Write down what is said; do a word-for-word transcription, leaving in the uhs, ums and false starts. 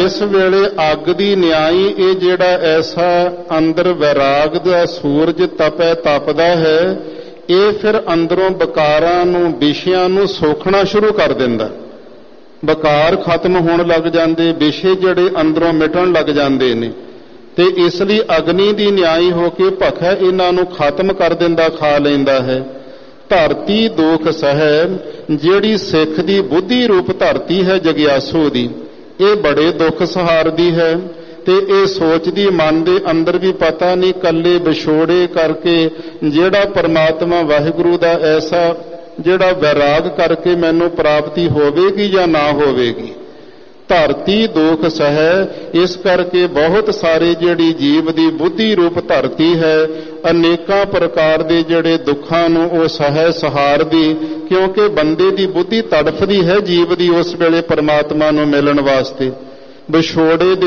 ਇਸ ਵੇਲੇ ਅੱਗ ਦੀ ਨਿਆਈ ਇਹ ਜਿਹੜਾ ਐਸਾ ਅੰਦਰ ਵੈਰਾਗ ਦਾ ਸੂਰਜ ਤਪੈ ਤਪਦਾ ਹੈ, ਇਹ ਫਿਰ ਅੰਦਰੋਂ ਵਿਕਾਰਾਂ ਨੂੰ ਵਿਸ਼ਿਆਂ ਨੂੰ ਸੋਖਣਾ ਸ਼ੁਰੂ ਕਰ ਦਿੰਦਾ। ਵਿਕਾਰ ਖਤਮ ਹੋਣ ਲੱਗ ਜਾਂਦੇ, ਵਿਸ਼ੇ ਜਿਹੜੇ ਅੰਦਰੋਂ ਮਿਟਣ ਲੱਗ ਜਾਂਦੇ ਨੇ, ਤੇ ਇਸ ਲਈ ਅਗਨੀ ਦੀ ਨਿਆਈ ਹੋ ਕੇ ਭਖੈ ਇਹਨਾਂ ਨੂੰ ਖਤਮ ਕਰ ਦਿੰਦਾ, ਖਾ ਲੈਂਦਾ ਹੈ। ਧਰਤੀ ਦੁਖ ਸਹਿ, ਜਿਹੜੀ ਸਿੱਖ ਦੀ ਬੁੱਧੀ ਰੂਪ ਧਰਤੀ ਹੈ ਜਗਿਆਸੂ ਦੀ, ਇਹ ਬੜੇ ਦੁੱਖ ਸਹਾਰਦੀ ਹੈ। ਤੇ ਇਹ ਸੋਚਦੀ ਮਨ ਦੇ ਅੰਦਰ ਵੀ ਪਤਾ ਨਹੀਂ ਕੱਲੇ ਵਿਛੋੜੇ ਕਰਕੇ ਜਿਹੜਾ ਪਰਮਾਤਮਾ ਵਾਹਿਗੁਰੂ ਦਾ ਐਸਾ ਜਿਹੜਾ ਵੈਰਾਗ ਕਰਕੇ ਮੈਨੂੰ ਪ੍ਰਾਪਤੀ ਹੋਵੇਗੀ ਜਾਂ ਨਾ ਹੋਵੇਗੀ। ਧਰਤੀ ਦੁਖ ਸਹਿ, ਇਸ ਕਰਕੇ ਬਹੁਤ ਸਾਰੇ ਜਿਹੜੀ ਜੀਵ ਦੀ ਬੁੱਧੀ ਰੂਪ ਧਰਤੀ ਹੈ, ਅਨੇਕਾਂ ਪ੍ਰਕਾਰ ਦੇ ਜਿਹੜੇ ਦੁੱਖਾਂ ਨੂੰ ਉਹ ਸਹਿ ਸਹਾਰਦੀ, ਕਿਉਂਕਿ ਬੰਦੇ ਦੀ ਬੁੱਧੀ ਤੜਫਦੀ ਹੈ ਜੀਵ ਦੀ ਉਸ ਵੇਲੇ ਪਰਮਾਤਮਾ ਨੂੰ ਮਿਲਣ ਵਾਸਤੇ। ਵਿਛੋੜੇ ਦੇ